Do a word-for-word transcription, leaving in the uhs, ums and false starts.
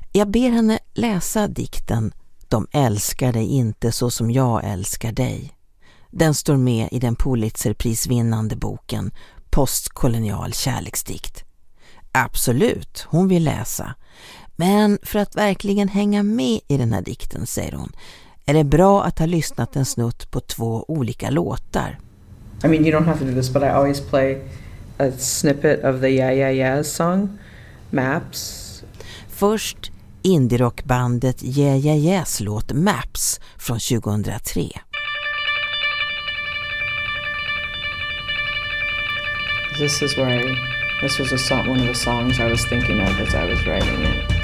Jag ber henne läsa dikten De älskar dig inte så som jag älskar dig. Den står med i den Pulitzerprisvinnande boken Postkolonial kärleksdikt. Absolut, hon vill läsa. Men för att verkligen hänga med i den här dikten, säger hon, är det bra att ha lyssnat en snutt på två olika låtar. I mean, you don't have to do this, but I always play a snippet of the Yeah Yeah Yeahs song, Maps. Först indie-rockbandet Yeah Yeah Yeahs låt Maps från tjugohundratre. This is where I, this was a song, one of the songs I was thinking of as I was writing it.